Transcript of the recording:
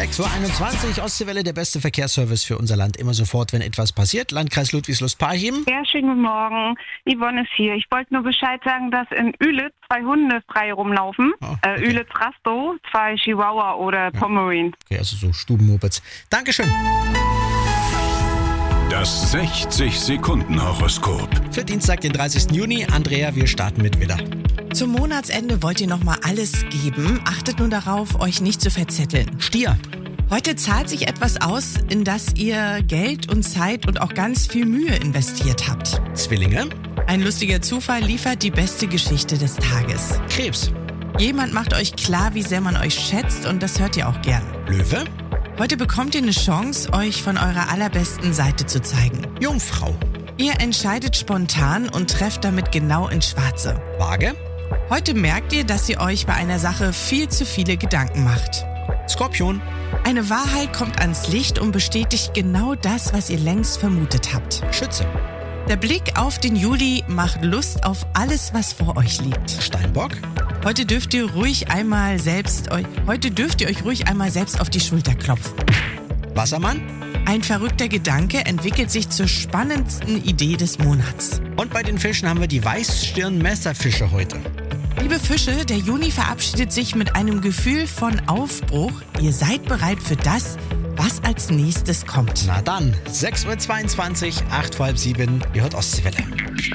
6:21 Uhr, Ostseewelle, der beste Verkehrsservice für unser Land. Immer sofort, wenn etwas passiert. Landkreis Ludwigslust-Parchim. Ja, schönen guten Morgen. Yvonne ist hier. Ich wollte nur Bescheid sagen, dass in Ühlitz 2 Hunde frei rumlaufen. Okay. Ühlitz-Rastow, 2 Chihuahua oder Pomeranian. Okay, also so Stubenmopeds. Dankeschön. Das 60-Sekunden-Horoskop. Für Dienstag, den 30. Juni. Andrea, wir starten mit Widder. Zum Monatsende wollt ihr nochmal alles geben. Achtet nur darauf, euch nicht zu verzetteln. Stier. Heute zahlt sich etwas aus, in das ihr Geld und Zeit und auch ganz viel Mühe investiert habt. Zwillinge. Ein lustiger Zufall liefert die beste Geschichte des Tages. Krebs. Jemand macht euch klar, wie sehr man euch schätzt, und das hört ihr auch gern. Löwe. Heute bekommt ihr eine Chance, euch von eurer allerbesten Seite zu zeigen. Jungfrau. Ihr entscheidet spontan und trefft damit genau ins Schwarze. Waage. Heute merkt ihr, dass ihr euch bei einer Sache viel zu viele Gedanken macht. Skorpion. Eine Wahrheit kommt ans Licht und bestätigt genau das, was ihr längst vermutet habt. Schütze. Der Blick auf den Juli macht Lust auf alles, was vor euch liegt. Steinbock. Heute dürft ihr euch ruhig einmal selbst auf die Schulter klopfen. Wassermann. Ein verrückter Gedanke entwickelt sich zur spannendsten Idee des Monats. Und bei den Fischen haben wir die Weißstirn-Messerfische heute. Liebe Fische, der Juni verabschiedet sich mit einem Gefühl von Aufbruch. Ihr seid bereit für das, was als nächstes kommt. Na dann, 6:22 Uhr, 6:07, ihr hört Ostseewelle.